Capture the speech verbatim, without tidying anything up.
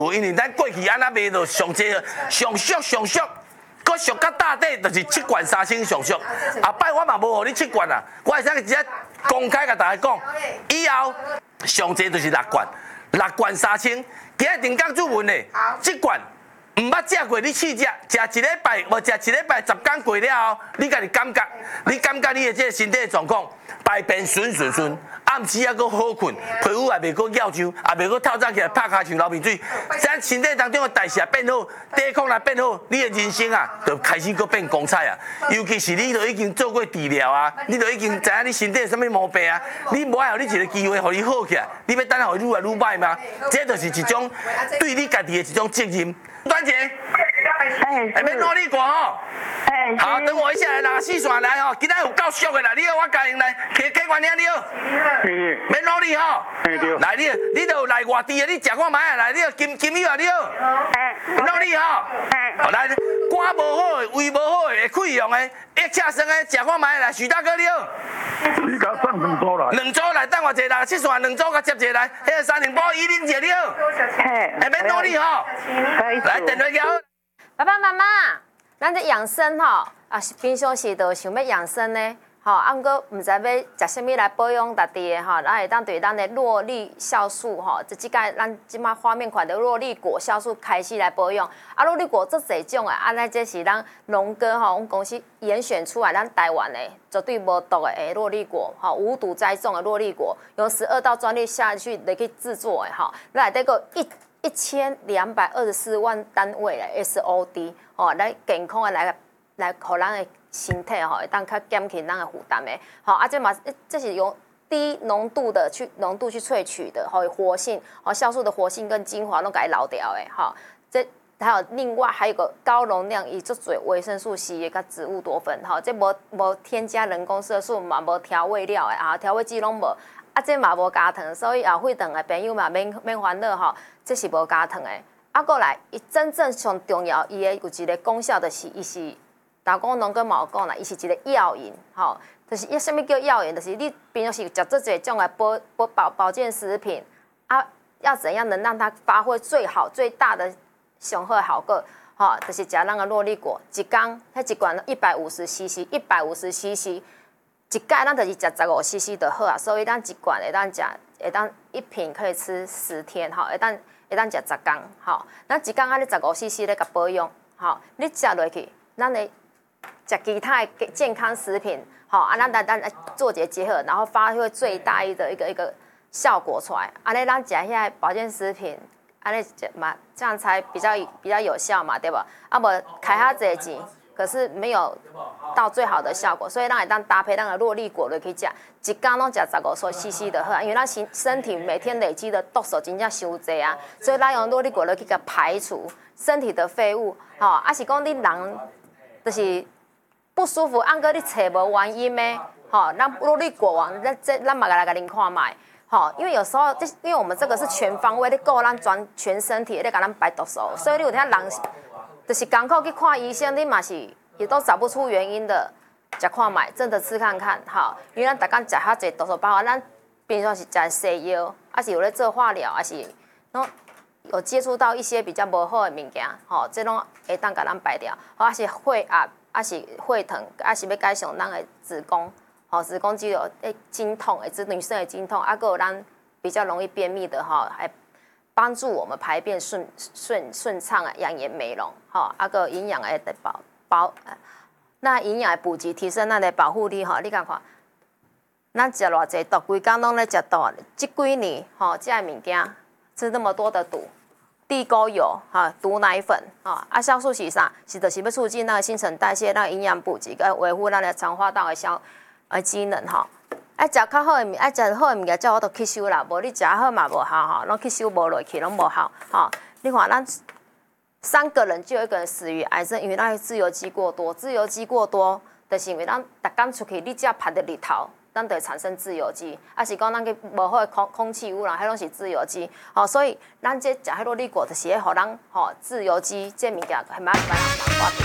因为咱过去安那卖就上济上俗上俗，搁俗到大底就是七罐三千上俗。后摆我嘛无互你七罐啊，我会使直接公开甲大家讲，以后上济就是六罐，六罐三千。今日定岗主问的，这罐唔捌食过，你试食，食一礼拜，无食一礼拜十天过了后，你家己感觉，你感觉你的这个身体状况排便顺顺顺。暗时还阁好困，皮肤也袂阁咬皱，也袂阁透早起来拍骹像流鼻水。咱身体当中的代谢变好，抵抗力变好，你的人生啊，就开始阁变光彩啊。尤其是你都已经做过治疗啊，你都已经知影你身体有啥物毛病啊，你无爱互你一个机会，互你好起来，你要等下互愈来愈歹吗？这就是一种对你家己的一种责任。端姐， 哎， 下面努力过吼。 哎， 好，等我一下来拿四线来吼，今仔有够俗的啦，你好，我教你来，客客观听你好。免努力吼，来你，你都来外地的，你食看卖啊，来你金金鱼啊你好，努力吼，好来肝无好的、胃无好的、会溃疡的、一车生的，食看卖来，徐大哥你好。 你甲送两组来， 两组来，等我一下，七线两组甲接一来，迄个三零八一零姐你好，下免努力吼，来电话交。 爸爸妈妈，咱这养生吼，啊平常时都想要养生呢，吼，啊毋过毋知要食啥物来保养家己的吼，咱会当对咱的络绎酵素吼，即即个咱即马画面款的络绎果酵素开始来保养。啊，络绎果这侪种啊，啊，咱这是咱龙哥吼，我们公司严选出来咱台湾的绝对无毒的诶络绎果，吼，无毒栽种的络绎果，用十二道专利下去来去制作的吼，咱内底个一。一千两百二十四万单位的 S O D 哦，来健康的来来，互咱的身体吼，会当较减轻咱的负担的。好，啊，这嘛，这是用低浓度的去浓度去萃取的，吼，活性，哦，酵素的活性跟精华都给它捞掉的，好，这还有另外还有个高容量以足侪维生素 C 跟植物多酚，吼，这无无添加人工色素，嘛无调味料的，啊，调味剂拢无。啊，这嘛无加糖，所以后会长的朋友嘛免免烦恼吼，这是无加糖的。啊，过来，伊真正上重要，伊的有一个功效，就是伊是，大公农跟毛讲啦，伊是一个药引，吼，就是伊什么叫药引？就是你平常时食这这种的保保保保健食品，啊，要怎样能让它发挥最好最大的上好的效果？吼，就是食咱的络绎果，一工迄一罐一百五十 C C， 一百五十 C C。一盖咱就是食十五 C C 就好啊，所以咱一罐会当食，会当一瓶可以吃十天，吼，会当会当食十工，吼，咱一工啊，你十五 C C 咧甲保养，吼，你食落去，咱会食其他的健康食品，吼，啊，咱咱咱做节结合，然后发挥最大一的一个一个效果出来，安尼咱食遐保健食品，安尼嘛，这样才比较比较有效嘛，对吧？啊，无开遐济钱。可是没有到最好的效果，所以咱会当搭配咱的络绎果落去食，一工拢食十五所 C C 就好，因为咱身身体每天累积的毒素真正伤济啊，所以咱用络绎果落去甲排除身体的废物，吼、哦，啊是讲你人就是不舒服，按个你找无原因的，吼、哦，咱络绎果王，咱这咱嘛来甲恁看卖，吼、哦，因为有时候这因为我们这个是全方位，你顾咱全全身体，你甲咱排毒素，所以你有听人。就是港口去看医生，你嘛是也都找不出原因的，食看卖，真的吃看看，好，因为咱逐工食遐济毒素，包括咱平常是食西药，还是有咧做化疗，还是拢有接触到一些比较无好的物件，吼，这拢会当甲咱排掉，还是血压，还是血糖，还是要改善咱的子宫，吼，子宫肌瘤诶经痛，诶，指女生的经痛，啊，还有咱比较容易便秘的，吼，还。帮助我们排便顺顺顺畅啊，养颜美容，吼，啊个营养的保保，那营养的补给提升咱的保护力，吼，你看看，咱食偌济毒，规工拢咧食毒，这几年，吼，这物件吃那么多的毒，地沟油，哈，毒奶粉，哈，啊，酵素是啥？是就是要促进咱的新陈代谢，咱营养补给，跟维护咱的肠化道的消呃机能，吼。爱食较好的物，爱食好的物件，叫我都吸收啦。无你食好嘛无效吼，拢吸收无落去，拢无效吼。你看咱三个人就有一个人死于癌症，因为咱自由基过多，自由基过多，就是因为咱逐工出去，你只要晒着日头，咱就会产生自由基，啊是讲咱个无好的空空气污染，迄拢是自由基。吼，所以咱这食迄落绿果，就是迄互咱吼自由基这物件，还蛮蛮蛮化。